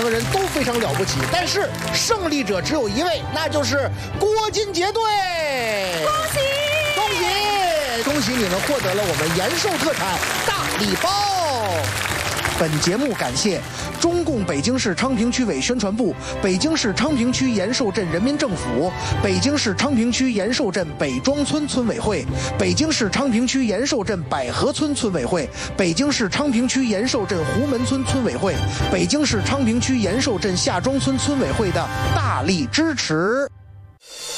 行人都非常了不起，但是胜利者只有一位，那就是郭金杰队。 恭喜！ 恭喜！恭喜你们获得了我们延寿特产大礼包。本节目感谢中共北京市昌平区委宣传部、北京市昌平区延寿镇人民政府、北京市昌平区延寿镇北庄村村委会、北京市昌平区延寿镇百合村村委会、北京市昌平区延寿镇胡门村村委会、北京市昌平区延寿镇下庄村村委会的大力支持。